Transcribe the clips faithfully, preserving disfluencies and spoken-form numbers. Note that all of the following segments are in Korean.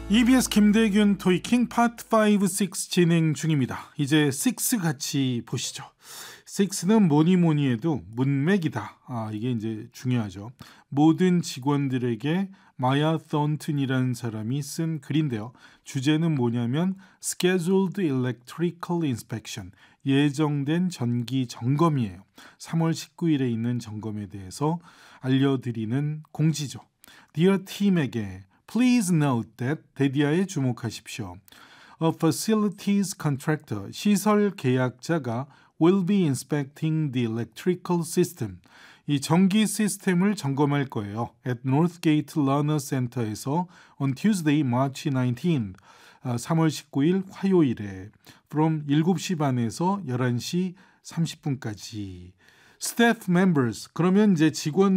이비에스 김대균 토이킹 파트 오, 육 진행 중입니다. 이제 육 같이 보시죠. 육는 뭐니 뭐니 해도 문맥이다. 아, 이게 이제 중요하죠. 모든 직원들에게 마야 썬튼이라는 사람이 쓴 글인데요. 주제는 뭐냐면 Scheduled Electrical Inspection, 예정된 전기 점검이에요. 삼월 십구일에 있는 점검에 대해서 알려드리는 공지죠. Dear 팀에게 Please note that 데디아에 주목하십시오. A facilities contractor, 시설 계약자가 will be inspecting the electrical system. 이 전기 시스템을 점검할 거예요. At Northgate Learner Center에서 on Tuesday, March nineteenth, 삼월 십구일 화요일에 from 일곱 시 반에서 열한 시 삼십 분까지. Staff members, 그러면 이제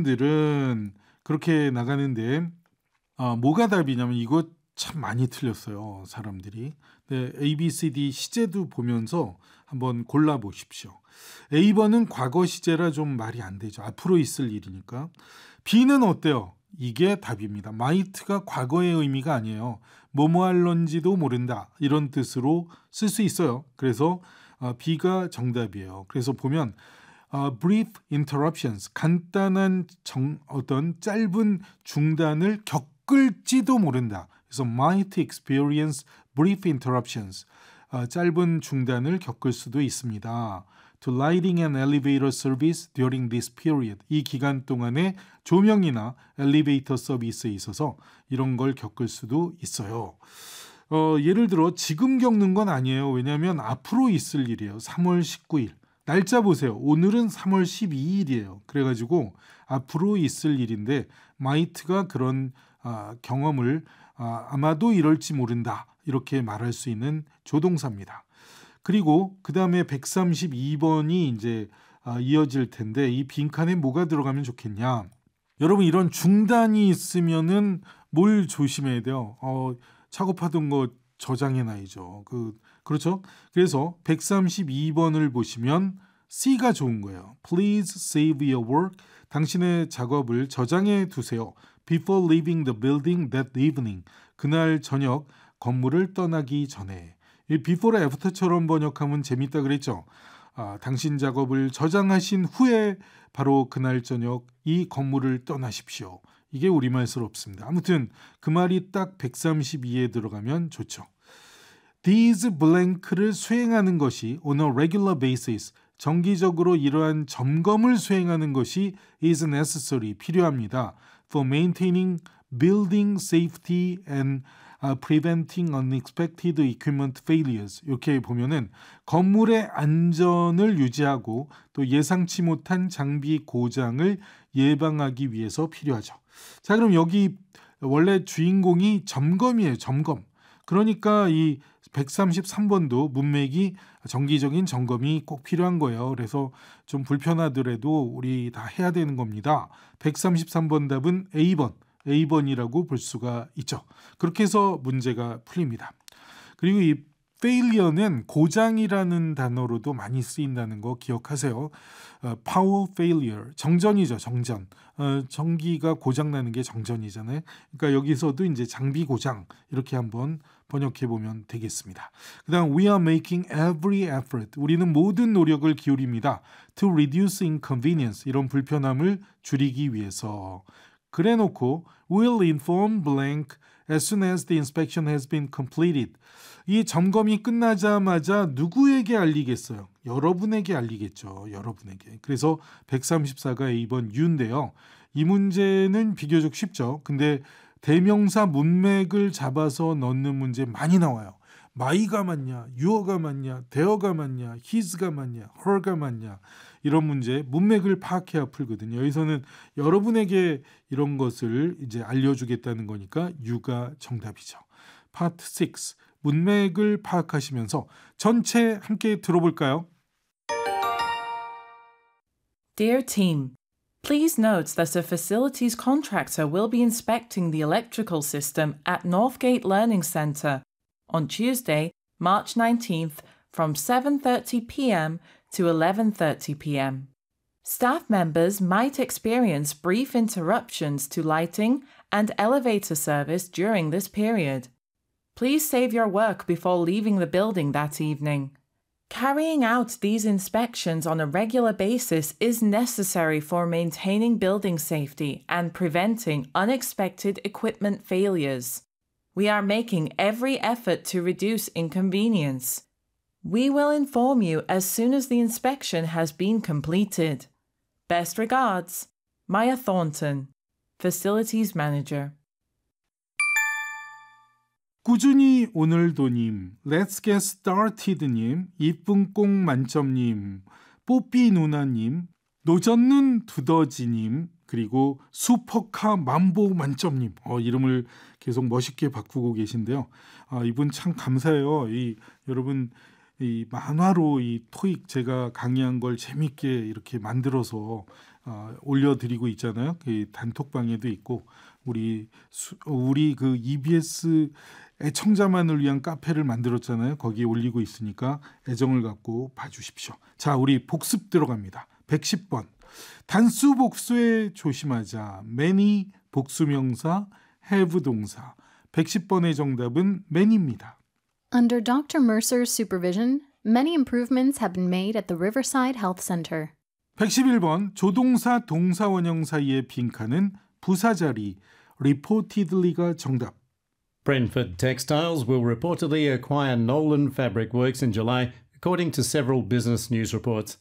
직원들은 그렇게 나가는데 아, 뭐가 답이냐면 이거 참 많이 틀렸어요. 사람들이. 네, A, B, C, D 시제도 보면서 한번 골라보십시오. A번은 과거 시제라 좀 말이 안 되죠. 앞으로 있을 일이니까. B는 어때요? 이게 답입니다. might가 과거의 의미가 아니에요. 뭐뭐 할런지도 모른다. 이런 뜻으로 쓸 수 있어요. 그래서 B가 정답이에요. 그래서 보면 Uh, brief interruptions, 간단한 정, 어떤 짧은 중단을 겪을지도 모른다. 그래서 might experience brief interruptions, uh, 짧은 중단을 겪을 수도 있습니다. To lighting and elevator service during this period, 이 기간 동안에 조명이나 엘리베이터 서비스에 있어서 이런 걸 겪을 수도 있어요. 어, 예를 들어 지금 겪는 건 아니에요. 왜냐하면 앞으로 있을 일이에요. 삼월 십구일. 날짜 보세요. 오늘은 삼월 십이일이에요. 그래가지고 앞으로 있을 일인데 might가 그런 아, 경험을 아, 아마도 이럴지 모른다. 이렇게 말할 수 있는 조동사입니다. 그리고 그 다음에 백삼십이번이 이제 아, 이어질 텐데 이 빈칸에 뭐가 들어가면 좋겠냐. 여러분 이런 중단이 있으면은 뭘 조심해야 돼요. 어, 작업하던 거 저장해놔야죠. 그, 그렇죠? 그래서 백삼십이번을 보시면 C가 좋은 거예요. Please save your work. 당신의 작업을 저장해 두세요. Before leaving the building that evening. 그날 저녁 건물을 떠나기 전에. 이 before와 after처럼 번역하면 재밌다 그랬죠. 아, 당신 작업을 저장하신 후에 바로 그날 저녁 이 건물을 떠나십시오. 이게 우리말스럽습니다. 아무튼 그 말이 딱 백삼십이에 들어가면 좋죠. These blank를 수행하는 것이 on a regular basis, 정기적으로 이러한 점검을 수행하는 것이 is necessary, 필요합니다. For maintaining building safety and uh, preventing unexpected equipment failures. 이렇게 보면은 건물의 안전을 유지하고 또 예상치 못한 장비 고장을 예방하기 위해서 필요하죠. 자, 그럼 여기 원래 주인공이 점검이에요. 점검. 그러니까 이 백삼십삼번도 문맥이 정기적인 점검이 꼭 필요한 거예요. 그래서 좀 불편하더라도 우리 다 해야 되는 겁니다. 백삼십삼번 답은 A번, A번이라고 볼 수가 있죠. 그렇게 해서 문제가 풀립니다. 그리고 이 failure는 고장이라는 단어로도 많이 쓰인다는 거 기억하세요. 어, power failure, 정전이죠. 정전. 어, 전기가 고장나는 게 정전이잖아요. 그러니까 여기서도 이제 장비 고장 이렇게 한번 번역해 보면 되겠습니다. 그 다음 we are making every effort. 우리는 모든 노력을 기울입니다. To reduce inconvenience. 이런 불편함을 줄이기 위해서. 그래 놓고 we'll inform blank as soon as the inspection has been completed. 이 점검이 끝나자마자 누구에게 알리겠어요? 여러분에게 알리겠죠. 여러분에게. 그래서 백삼십사가 A번 U인데요. 이 문제는 비교적 쉽죠. 근데 대명사 문맥을 잡아서 넣는 문제 많이 나와요. my가 맞냐, you가 맞냐, there가 맞냐, his가 맞냐, her가 맞냐. 이런 문제 문맥을 파악해야 풀거든요. 여기서는 여러분에게 이런 것을 이제 알려주겠다는 거니까 you가 정답이죠. 파트 육, 문맥을 파악하시면서 전체 함께 들어볼까요? Dear team, please note that a facilities contractor will be inspecting the electrical system at Northgate Learning Centre on Tuesday, March nineteenth from seven thirty p.m. to eleven thirty p.m. Staff members might experience brief interruptions to lighting and elevator service during this period. Please save your work before leaving the building that evening. Carrying out these inspections on a regular basis is necessary for maintaining building safety and preventing unexpected equipment failures. We are making every effort to reduce inconvenience. We will inform you as soon as the inspection has been completed. Best regards, Maya Thornton, Facilities Manager. 꾸준히 오늘도님, Let's Get Started님, 이쁜 꽁 만점님, 뽀삐 누나님, 노젓는 두더지님, 그리고 슈퍼카 만보 만점님. 어, 이름을 계속 멋있게 바꾸고 계신데요. 아, 이분 참 감사해요. 이 여러분 이 만화로 이 토익 제가 강의한 걸 재밌게 이렇게 만들어서 어, 올려드리고 있잖아요. 그 단톡방에도 있고 우리 수, 우리 그 이비에스 애청자만을 위한 카페를 만들었잖아요. 거기에 올리고 있으니까 애정을 갖고 봐주십시오. 자, 우리 복습 들어갑니다. 백십 번. 단수 복수에 조심하자. many 복수명사, have 동사. 백십 번의 정답은 many입니다. Under Doctor Mercer's supervision, many improvements have been made at the Riverside Health Center. 백십일 번. 조동사, 동사, 원형 사이의 빈칸은 부사자리, reportedly가 정답. Brentford Textiles will reportedly acquire Nolan Fabric Works in July, according to several business news reports.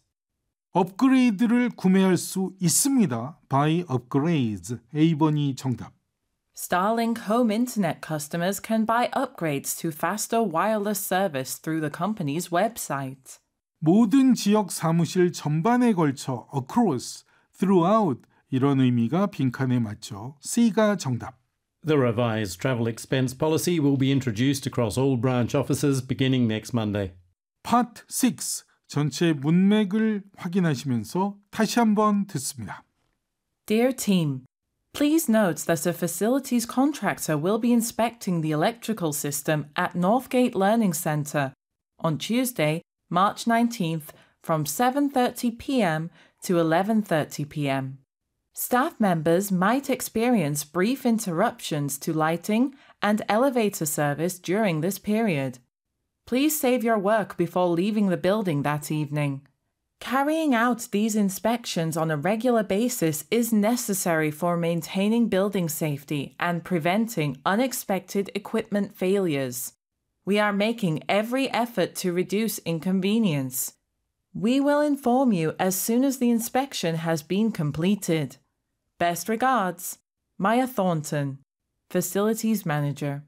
업그레이드를 구매할 수 있습니다. Buy upgrades. A번이 정답. Starlink home internet customers can buy upgrades to faster wireless service through the company's website. 모든 지역 사무실 전반에 걸쳐 across, throughout 이런 의미가 빈칸에 맞죠. C가 정답. The revised travel expense policy will be introduced across all branch offices beginning next Monday. Part six. 전체 문맥을 확인하시면서 다시 한번 듣습니다. Dear team, please note that a facilities contractor will be inspecting the electrical system at Northgate Learning Centre on Tuesday, March nineteenth from seven thirty p.m. to eleven thirty p.m. Staff members might experience brief interruptions to lighting and elevator service during this period. Please save your work before leaving the building that evening. Carrying out these inspections on a regular basis is necessary for maintaining building safety and preventing unexpected equipment failures. We are making every effort to reduce inconvenience. We will inform you as soon as the inspection has been completed. Best regards, Maya Thornton, Facilities Manager.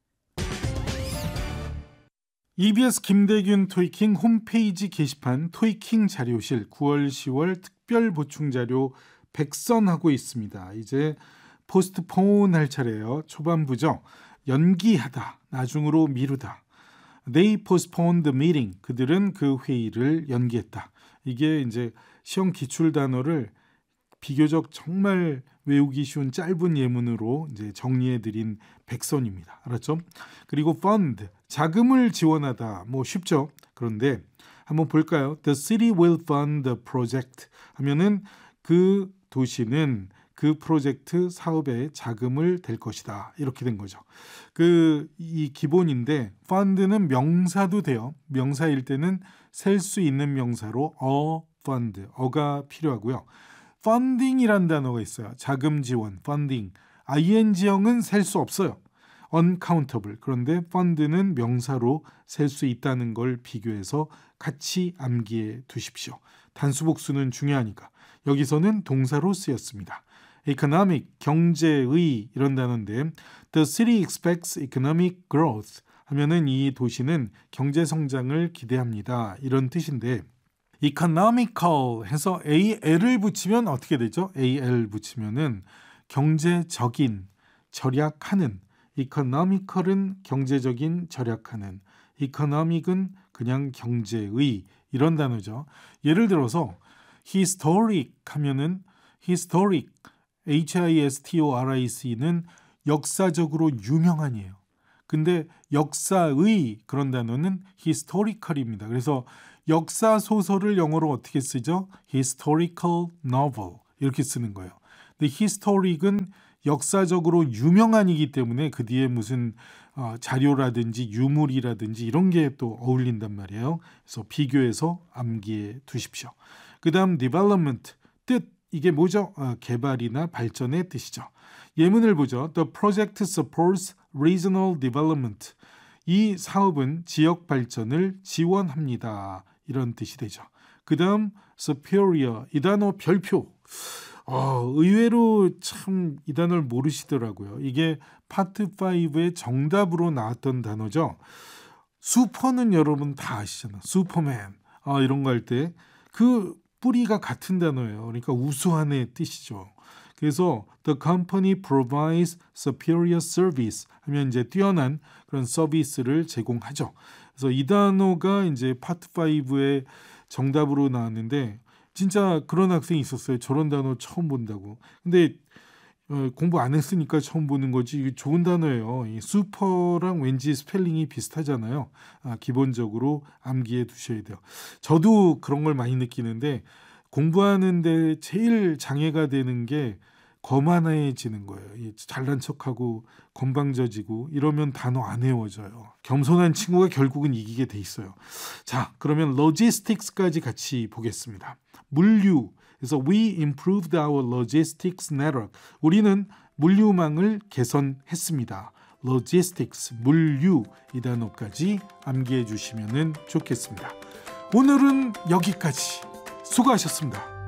이비에스 김대균 토이킹 홈페이지 게시판 토이킹 자료실 구월 시월 특별 보충 자료 백선하고 있습니다. 이제 포스트폰 할 차례예요. 초반부죠. 연기하다, 나중으로 미루다. They postponed the meeting. 그들은 그 회의를 연기했다. 이게 이제 시험 기출 단어를 비교적 정말 외우기 쉬운 짧은 예문으로 이제 정리해드린 백선입니다. 알았죠? 그리고 fund, 자금을 지원하다. 뭐 쉽죠? 그런데 한번 볼까요? The city will fund the project 하면은 그 도시는 그 프로젝트 사업에 자금을 댈 것이다. 이렇게 된 거죠. 그 이 기본인데 fund는 명사도 돼요. 명사일 때는 셀 수 있는 명사로 a fund, 어가 필요하고요. funding이란 단어가 있어요. 자금 지원, funding. ing형은 셀 수 없어요. uncountable. 그런데 fund는 명사로 셀 수 있다는 걸 비교해서 같이 암기해 두십시오. 단수복수는 중요하니까. 여기서는 동사로 쓰였습니다. economic, 경제의 이런 단어인데 The city expects economic growth 하면은 이 도시는 경제 성장을 기대합니다. 이런 뜻인데 economical 해서 al을 붙이면 어떻게 되죠? al 붙이면은 경제적인, 절약하는. economical은 경제적인, 절약하는. economic은 그냥 경제의 이런 단어죠. 예를 들어서 historic 하면은 historic, historic는 역사적으로 유명한이에요. 근데 역사의 그런 단어는 historical입니다. 그래서 역사 소설을 영어로 어떻게 쓰죠? historical novel 이렇게 쓰는 거예요. 근데 historic은 역사적으로 유명한이기 때문에 그 뒤에 무슨 어, 자료라든지 유물이라든지 이런 게 또 어울린단 말이에요. 그래서 비교해서 암기해 두십시오. 그 다음 development, 뜻, 이게 뭐죠? 어, 개발이나 발전의 뜻이죠. 예문을 보죠. The project supports regional development. 이 사업은 지역 발전을 지원합니다. 이런 뜻이 되죠. 그 다음 superior, 이 단어 별표. 어, 의외로 참 이 단어를 모르시더라고요. 이게 파트 오의 정답으로 나왔던 단어죠. 슈퍼는 여러분 다 아시잖아요. 슈퍼맨 아, 이런 거 할 때 그 뿌리가 같은 단어예요. 그러니까 우수한의 뜻이죠. 그래서 the company provides superior service 하면 이제 뛰어난 그런 서비스를 제공하죠. 그래서 이 단어가 이제 파트 오의 정답으로 나왔는데 진짜 그런 학생이 있었어요. 저런 단어 처음 본다고. 근데 어, 공부 안 했으니까 처음 보는 거지. 이게 좋은 단어예요. 이 슈퍼랑 왠지 스펠링이 비슷하잖아요. 아, 기본적으로 암기해 두셔야 돼요. 저도 그런 걸 많이 느끼는데 공부하는데 제일 장애가 되는 게 거만해지는 거예요. 잘난 척하고 건방져지고 이러면 단어 안 외워져요. 겸손한 친구가 결국은 이기게 돼 있어요. 자, 그러면 logistics까지 같이 보겠습니다. 물류. 그래서 we improved our logistics network. 우리는 물류망을 개선했습니다. logistics, 물류 이 단어까지 암기해 주시면 좋겠습니다. 오늘은 여기까지. 수고하셨습니다.